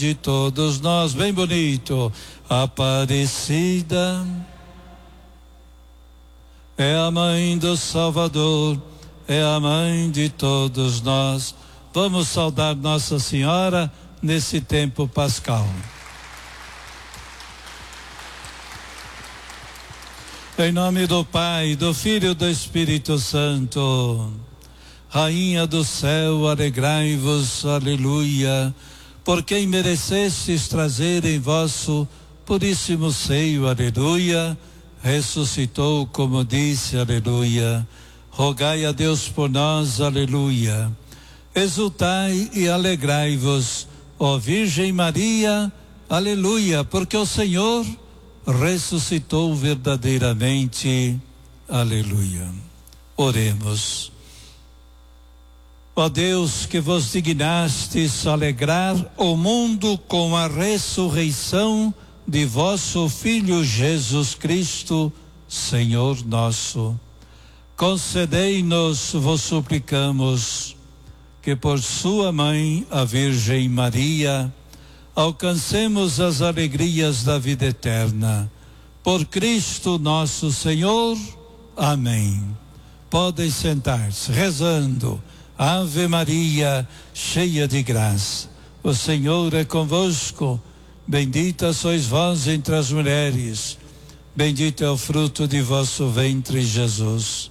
de todos nós, bem bonito. Aparecida é a mãe do Salvador, é a mãe de todos nós. Vamos saudar Nossa Senhora nesse tempo pascal. Em nome do Pai, do Filho e do Espírito Santo. Rainha do céu, alegrai-vos, aleluia, por quem merecestes trazer em vosso puríssimo seio, aleluia, ressuscitou, como disse, aleluia. Rogai a Deus por nós, aleluia. Exultai e alegrai-vos, ó Virgem Maria, aleluia, porque o Senhor ressuscitou verdadeiramente, aleluia. Oremos. Ó Deus, que vos dignastes alegrar o mundo com a ressurreição de vosso Filho Jesus Cristo, Senhor nosso, concedei-nos, vos suplicamos, que por sua mãe, a Virgem Maria, alcancemos as alegrias da vida eterna. Por Cristo nosso Senhor. Amém. Podem sentar-se, rezando. Ave Maria, cheia de graça, o Senhor é convosco. Bendita sois vós entre as mulheres, bendito é o fruto de vosso ventre, Jesus.